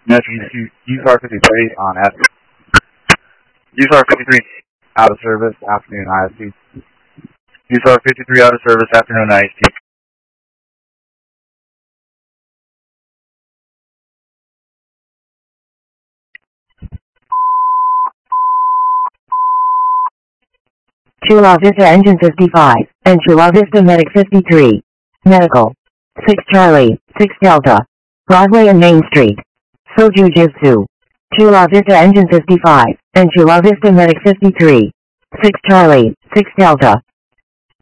Metro USAR 53 on F. USAR 53 out of service, afternoon IST. USAR 53 out of service, afternoon IST. Chula Vista Engine 55, and Chula Vista Medic 53. Medical. 6 Charlie, 6 Delta. Broadway and Main Street. Sojujitsu. Chula Vista Engine 55, and Chula Vista Medic 53. 6 Charlie, 6 Delta.